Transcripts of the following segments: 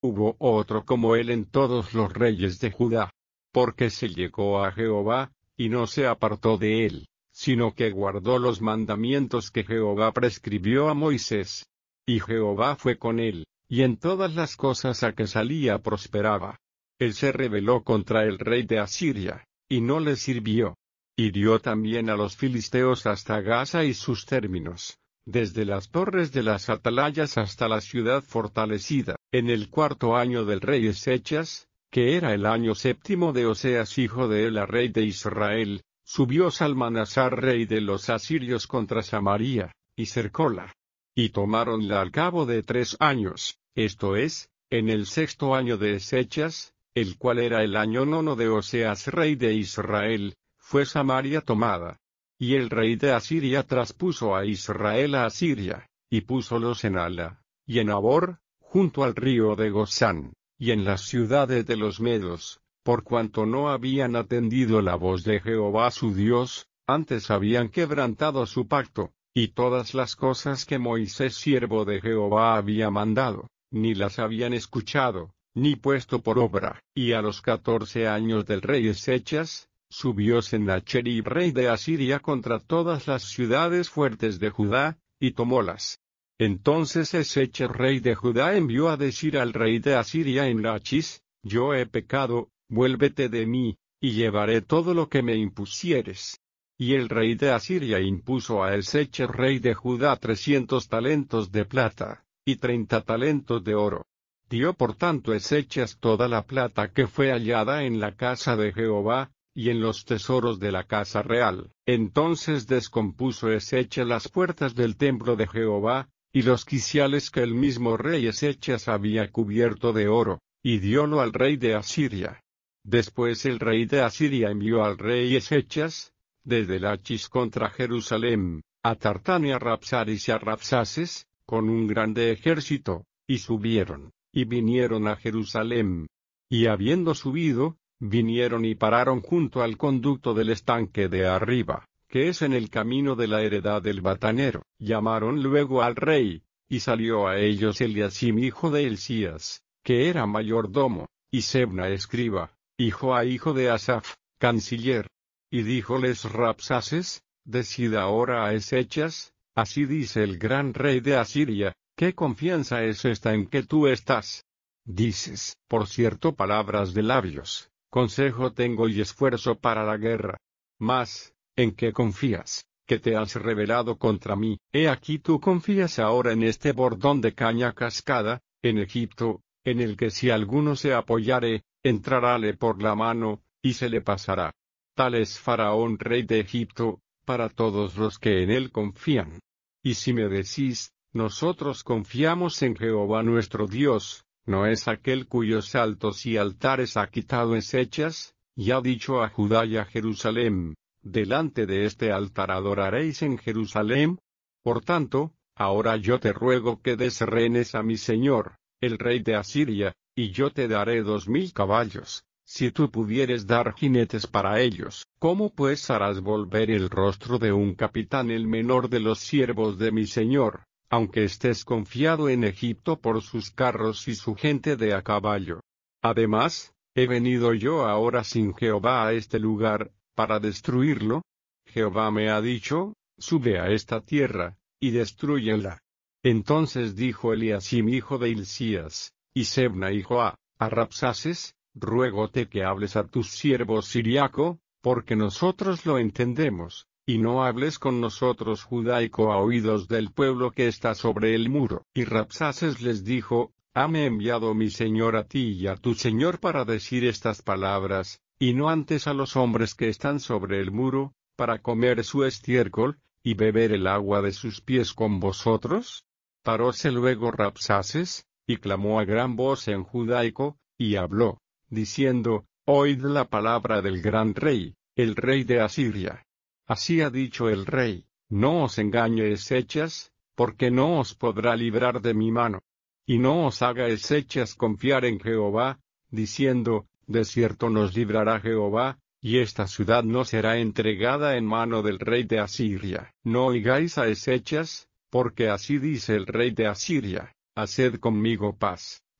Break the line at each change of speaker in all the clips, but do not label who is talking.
hubo otro como él en todos los reyes de Judá. Porque se llegó a Jehová, y no se apartó de él, sino que guardó los mandamientos que Jehová prescribió a Moisés. Y Jehová fue con él, y en todas las cosas a que salía prosperaba. Él se rebeló contra el rey de Asiria, y no le sirvió. Hirió también a los filisteos hasta Gaza y sus términos, desde las torres de las atalayas hasta la ciudad fortalecida. En el 4.º año del rey Ezechas, que era el año 7º de Oseas hijo de Ela rey de Israel, subió Salmanasar rey de los asirios contra Samaria, y cercóla. Y tomáronla al cabo de 3 años, esto es, en el 6.º año de Ezechas, el cual era el año 9 de Oseas rey de Israel, fue Samaria tomada. Y el rey de Asiria traspuso a Israel a Asiria, y púsolos en Ala, y en Abor, junto al río de Gozán, y en las ciudades de los medos, por cuanto no habían atendido la voz de Jehová su Dios, antes habían quebrantado su pacto, y todas las cosas que Moisés siervo de Jehová había mandado, ni las habían escuchado, ni puesto por obra. Y a los 14 años del rey Ezechas, subió Sennacherib rey de Asiria contra todas las ciudades fuertes de Judá, y tomólas. Entonces Ezechas rey de Judá envió a decir al rey de Asiria en Lachis: Yo he pecado, vuélvete de mí, y llevaré todo lo que me impusieres. Y el rey de Asiria impuso a Ezechas rey de Judá 300 talentos de plata, y 30 talentos de oro. Dio por tanto Ezechas toda la plata que fue hallada en la casa de Jehová, y en los tesoros de la casa real. Entonces descompuso Ezechas las puertas del templo de Jehová, y los quiciales que el mismo rey Ezechas había cubierto de oro, y diólo al rey de Asiria. Después el rey de Asiria envió al rey Ezechas, desde Lachis contra Jerusalén, a Tartán y a Rabsaris y a Rabsaces, con un grande ejército, y subieron, y vinieron a Jerusalén. Y habiendo subido, vinieron y pararon junto al conducto del estanque de arriba, que es en el camino de la heredad del batanero. Llamaron luego al rey, y salió a ellos Eliacim hijo de Hilcías, que era mayordomo, y Sebna escriba, hijo de Asaph, canciller. Y díjoles Rabsaces: Decid ahora a Ezechas: Así dice el gran rey de Asiria, ¿qué confianza es esta en que tú estás? Dices, por cierto, palabras de labios, consejo tengo y esfuerzo para la guerra. Mas, ¿en qué confías, que te has rebelado contra mí? He aquí tú confías ahora en este bordón de caña cascada, en Egipto, en el que si alguno se apoyare, entrarále por la mano, y se le pasará. Tal es Faraón rey de Egipto, para todos los que en él confían. Y si me decís, nosotros confiamos en Jehová nuestro Dios, ¿no es aquel cuyos altos y altares ha quitado Ezechas, y ha dicho a Judá y a Jerusalén: Delante de este altar adoraréis en Jerusalén? Por tanto, ahora yo te ruego que des rehenes a mi señor, el rey de Asiria, y yo te daré 2000 caballos, si tú pudieres dar jinetes para ellos. ¿Cómo pues harás volver el rostro de un capitán el menor de los siervos de mi señor, aunque estés confiado en Egipto por sus carros y su gente de a caballo? Además, ¿he venido yo ahora sin Jehová a este lugar, para destruirlo? Jehová me ha dicho: Sube a esta tierra, y destrúyela. Entonces dijo Eliacim hijo de Hilcías, y Sebna hijo a Rabsaces: Ruégote que hables a tus siervos siriaco, porque nosotros lo entendemos, y no hables con nosotros judaico a oídos del pueblo que está sobre el muro. Y Rabsaces les dijo: Hame enviado mi señor a ti y a tu señor para decir estas palabras, y no antes a los hombres que están sobre el muro, para comer su estiércol, y beber el agua de sus pies con vosotros? Paróse luego Rabsaces, y clamó a gran voz en judaico, y habló, diciendo: Oíd la palabra del gran rey, el rey de Asiria. Así ha dicho el rey: No os engañe Ezechas, porque no os podrá librar de mi mano. Y no os haga Ezechas confiar en Jehová, diciendo: De cierto nos librará Jehová, y esta ciudad no será entregada en mano del rey de Asiria. No oigáis a Ezechas, porque así dice el rey de Asiria: Haced conmigo paz,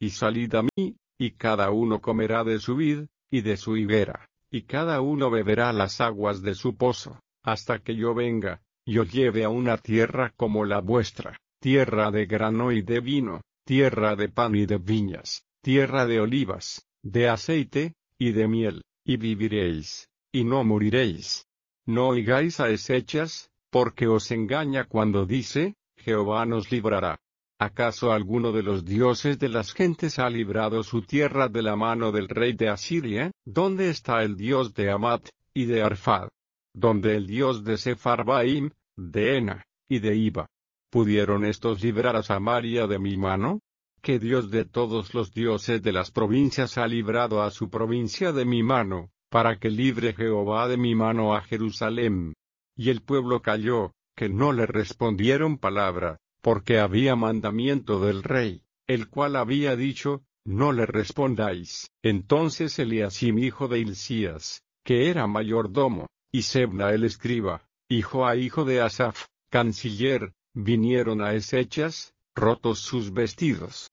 y salid a mí, y cada uno comerá de su vid, y de su higuera, y cada uno beberá las aguas de su pozo, hasta que yo venga, y os lleve a una tierra como la vuestra, tierra de grano y de vino, tierra de pan y de viñas, tierra de olivas, de aceite, y de miel, y viviréis, y no moriréis. No oigáis a Ezechas, porque os engaña cuando dice, Jehová nos librará. ¿Acaso alguno de los dioses de las gentes ha librado su tierra de la mano del rey de Asiria? ¿Dónde está el dios de Hamat, y de Arfad? ¿Dónde el dios de Sepharvaim, de Hena, y de Iva? ¿Pudieron estos librar a Samaria de mi mano? ¿Qué dios de todos los dioses de las provincias ha librado a su provincia de mi mano, para que libre Jehová de mi mano a Jerusalén? Y el pueblo calló, que no le respondieron palabra, porque había mandamiento del rey, el cual había dicho, no le respondáis. Entonces Eliasim hijo de Hilcías, que era mayordomo, y Sebna el escriba, hijo de Asaph, canciller, vinieron a Ezechas, rotos sus vestidos.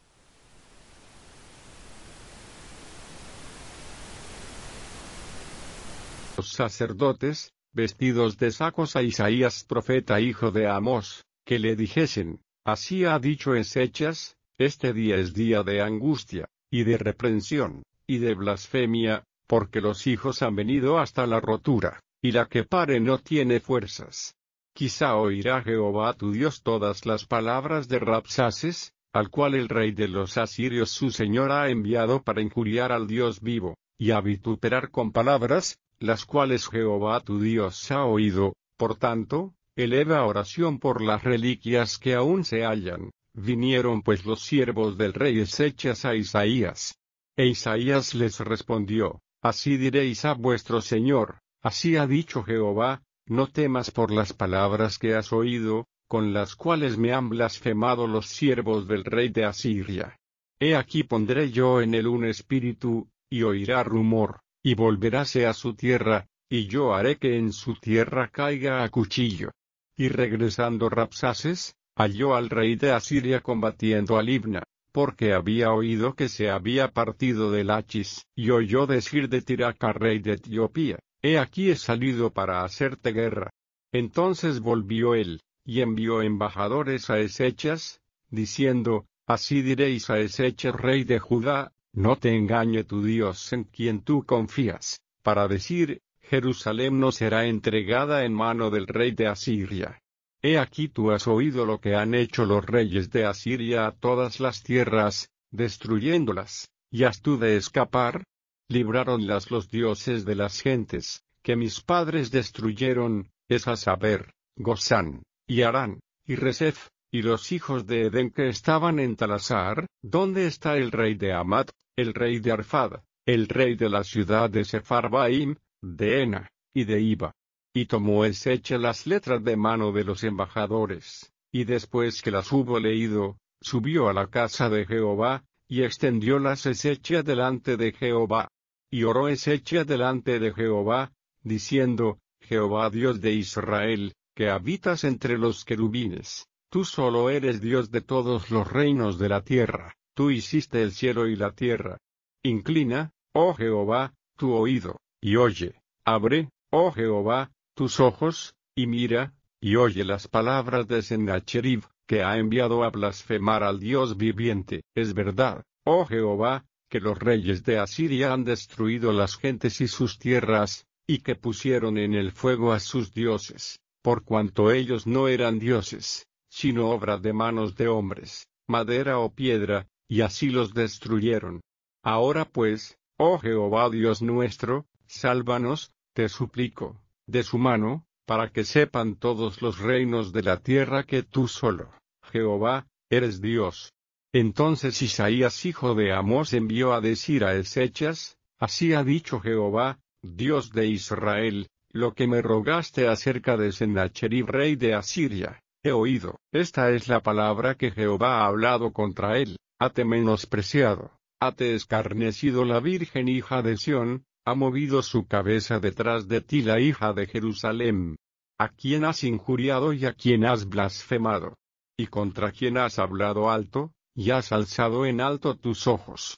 Los sacerdotes, vestidos de sacos a Isaías profeta hijo de Amós, que le dijesen, así ha dicho Ezechas, este día es día de angustia, y de reprensión, y de blasfemia, porque los hijos han venido hasta la rotura, y la que pare no tiene fuerzas. Quizá oirá Jehová tu Dios todas las palabras de Rabsaces, al cual el rey de los asirios su señor ha enviado para injuriar al Dios vivo, y a vituperar con palabras, las cuales Jehová tu Dios ha oído. Por tanto, eleva oración por las reliquias que aún se hallan. Vinieron pues los siervos del rey Ezechas a Isaías. E Isaías les respondió, así diréis a vuestro señor, así ha dicho Jehová, no temas por las palabras que has oído, con las cuales me han blasfemado los siervos del rey de Asiria. He aquí pondré yo en él un espíritu, y oirá rumor, y volveráse a su tierra, y yo haré que en su tierra caiga a cuchillo. Y regresando Rabsaces, halló al rey de Asiria combatiendo a Libna, porque había oído que se había partido de Lachis, y oyó decir de Tiraca rey de Etiopía, he aquí he salido para hacerte guerra. Entonces volvió él, y envió embajadores a Ezechas, diciendo, así diréis a Ezechas rey de Judá, no te engañe tu Dios en quien tú confías, para decir, Jerusalén no será entregada en mano del rey de Asiria. He aquí tú has oído lo que han hecho los reyes de Asiria a todas las tierras, destruyéndolas, ¿y has tú de escapar? Libráronlas los dioses de las gentes, que mis padres destruyeron, es a saber, Gozán, y Harán, y Resef, y los hijos de Edén que estaban en Talasar. ¿Dónde está el rey de Hamat, el rey de Arfad, el rey de la ciudad de Sepharvaim, de Hena, y de Iva? Y tomó Ezechas las letras de mano de los embajadores, y después que las hubo leído, subió a la casa de Jehová, y extendiólas Ezechas delante de Jehová. Y oró Ezechas delante de Jehová, diciendo, Jehová Dios de Israel, que habitas entre los querubines, tú solo eres Dios de todos los reinos de la tierra, tú hiciste el cielo y la tierra. Inclina, oh Jehová, tu oído, y oye, abre, oh Jehová, tus ojos, y mira, y oye las palabras de Sennacherib, que ha enviado a blasfemar al Dios viviente. Es verdad, oh Jehová, que los reyes de Asiria han destruido las gentes y sus tierras, y que pusieron en el fuego a sus dioses, por cuanto ellos no eran dioses, sino obra de manos de hombres, madera o piedra, y así los destruyeron. Ahora pues, oh Jehová Dios nuestro, sálvanos, te suplico, de su mano, para que sepan todos los reinos de la tierra que tú solo, Jehová, eres Dios. Entonces Isaías hijo de Amós envió a decir a Ezechas, así ha dicho Jehová, Dios de Israel, lo que me rogaste acerca de Sennacherib rey de Asiria, he oído. Esta es la palabra que Jehová ha hablado contra él, hate menospreciado, hate escarnecido la virgen hija de Sión, ha movido su cabeza detrás de ti la hija de Jerusalén. ¿A quién has injuriado y a quién has blasfemado? ¿Y contra quién has hablado alto? y has alzado en alto tus ojos,